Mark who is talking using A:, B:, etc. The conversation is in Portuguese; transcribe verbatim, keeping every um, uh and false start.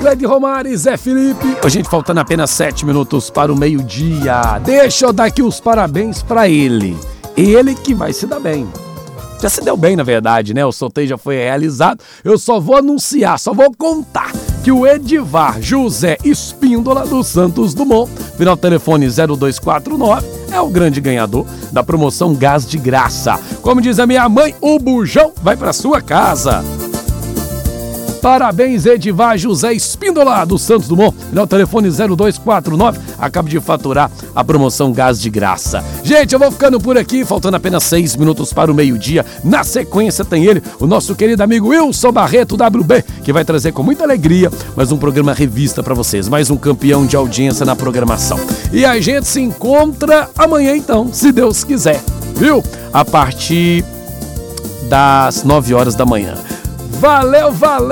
A: Cleide Romário e Zé Felipe. Ô, gente, faltando apenas sete minutos para o meio-dia. Deixa eu dar aqui os parabéns pra ele. Ele que vai se dar bem. Já se deu bem, na verdade, né? O sorteio já foi realizado. Eu só vou anunciar, só vou contar que o Edivar José Espíndola dos Santos Dumont, final telefone zero dois quatro nove, é o grande ganhador da promoção Gás de Graça. Como diz a minha mãe, o bujão vai para sua casa. Parabéns, Edivar José Espíndola dos Santos Dumont, final telefone zero dois quatro nove, acaba de faturar a promoção Gás de Graça. Gente, eu vou ficando por aqui, faltando apenas seis minutos para o meio-dia. Na sequência tem ele, o nosso querido amigo Wilson Barreto, W B, que vai trazer com muita alegria mais um programa revista para vocês, mais um campeão de audiência na programação. E a gente se encontra amanhã então, se Deus quiser, viu? A partir das nove horas da manhã. Valeu, valeu!